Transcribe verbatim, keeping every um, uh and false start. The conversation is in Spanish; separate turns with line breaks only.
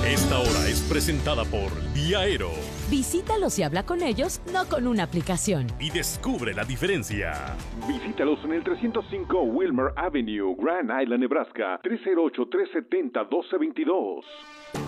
Esta hora es presentada por Viaero.
Visítalos y habla con ellos, no con una aplicación.
Y descubre la diferencia.
Visítalos en el trescientos cinco Wilmer Avenue, Grand Island, Nebraska, tres cero ocho, tres siete cero, uno dos dos dos.